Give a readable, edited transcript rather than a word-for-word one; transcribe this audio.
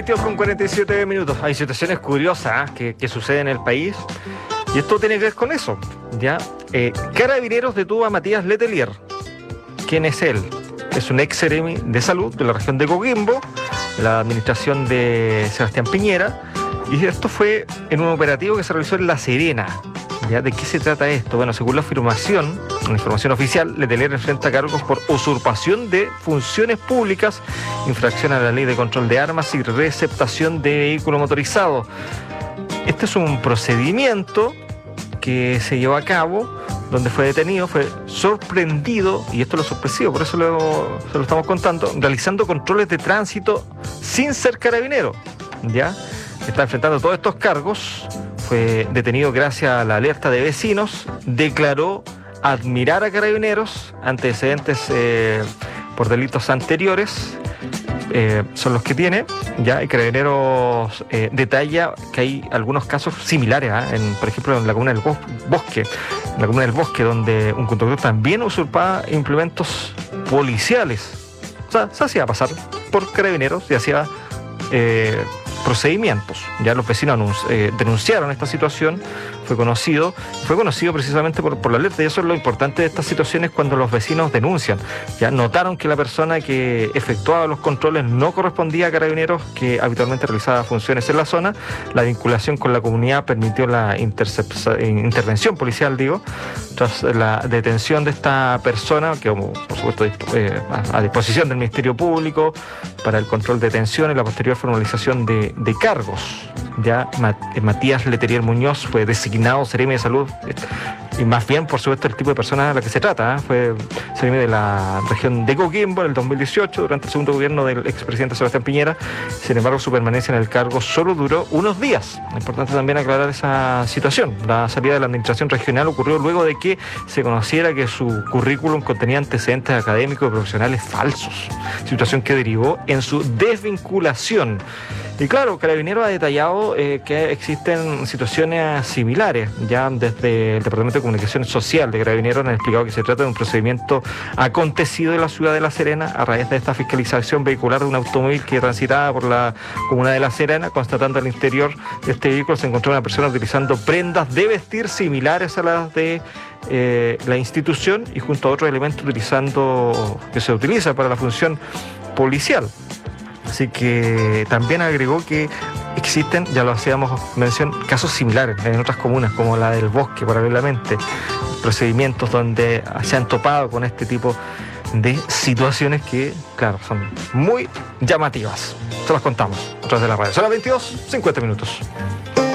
22:47. Hay situaciones curiosas que suceden en el país y esto tiene que ver con eso, ¿ya? Carabineros detuvo a Matías Letelier. ¿Quién es él? Es un ex seremi de salud de la región de Coquimbo, de la administración de Sebastián Piñera, y esto fue en un operativo que se realizó en La Serena. ¿Ya? ¿De qué se trata esto? Bueno, según la información oficial, Letelier enfrenta cargos por usurpación de funciones públicas, infracción a la ley de control de armas y receptación de vehículo motorizado. Este es un procedimiento que se llevó a cabo, donde fue detenido, fue sorprendido, y esto es lo sorpresivo, por eso se lo estamos contando, realizando controles de tránsito sin ser carabinero. ¿Ya? Está enfrentando todos estos cargos. Fue detenido gracias a la alerta de vecinos, declaró admirar a Carabineros, antecedentes por delitos anteriores, son los que tiene, ya, y Carabineros detalla que hay algunos casos similares, por ejemplo, en la comuna del Bosque, donde un conductor también usurpaba implementos policiales. O sea, se hacía pasar por Carabineros y hacía procedimientos. Ya los vecinos denunciaron esta situación, fue conocido precisamente por la alerta, y eso es lo importante de estas situaciones cuando los vecinos denuncian. Ya notaron que la persona que efectuaba los controles no correspondía a Carabineros, que habitualmente realizaba funciones en la zona. La vinculación con la comunidad permitió la intervención policial, tras la detención de esta persona, que por supuesto a disposición del Ministerio Público para el control de detención y la posterior formalización de cargos. Ya Matías Letelier Muñoz fue designado seremi de salud, y más bien, por supuesto, el tipo de persona a la que se trata, fue seremi de la región de Coquimbo en el 2018, durante el segundo gobierno del expresidente Sebastián Piñera. Sin embargo, su permanencia en el cargo solo duró unos días. Es importante también aclarar esa situación. La salida de la administración regional ocurrió luego de que se conociera que su currículum contenía antecedentes académicos y profesionales falsos, situación que derivó en su desvinculación. Y claro, Carabineros ha detallado que existen situaciones similares. Ya desde el Departamento de Comunicación Social de Carabineros han explicado que se trata de un procedimiento acontecido en la ciudad de La Serena a raíz de esta fiscalización vehicular de un automóvil que transitaba por la comuna de La Serena, constatando al interior de este vehículo se encontró una persona utilizando prendas de vestir similares a las de la institución, y junto a otros elementos que se utiliza para la función policial. Así que también agregó que existen, ya lo hacíamos mención, casos similares en otras comunas, como la del Bosque, paralelamente, procedimientos donde se han topado con este tipo de situaciones que, claro, son muy llamativas. Se las contamos a través de la radio. Son las 22:50.